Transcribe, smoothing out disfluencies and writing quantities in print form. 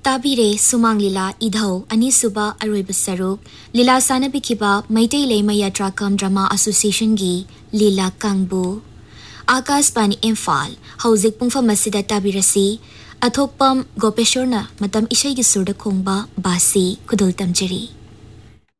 ताबिरे सुमांग लीला इधौ अनीसुबा अरोइब सरुक लीला सानबिखिबा मैतै लेमा यात्रा कम drama association गी लीला कांगबु आकाशवाणी इम्फाल हौजिक पुंफम असिदा ताबिरसी अथोकपम गोपेश्वरना मतम इशैगी सुरदा खोंगबा बासी खुदुल तमजरी।